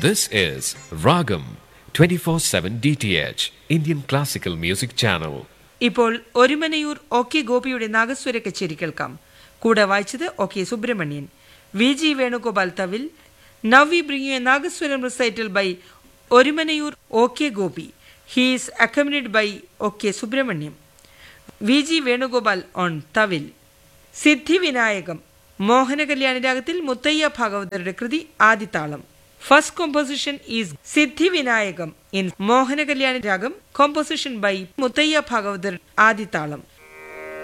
This is Ragam 24/7 DTH Indian Classical Music Channel. ഇപ്പോൾ Orumanayur OK ഗോപിയുടെ നാഗസ്വര കച്ചേരി കേൾക്കാം. കൂടെ വായിച്ചത് OK Subramanian. VG Venugopal thavil. Now we bring you a Nagaswaram recital by Orumanayur OK Gopi. He is accompanied by OK Subramaniam. VG Venugopal on thavil. Siddhivinayakam മോഹന കല്യാണ രാഗത്തിൽ മുത്തയ്യ ഭാഗവതരുടെ കൃതി ആദിതാളം. First composition is Siddhivinayakam in മോഹന കല്യാണ രാഗം, composition by മുത്തയ്യ ഭാഗവതർ ആദിതാളം.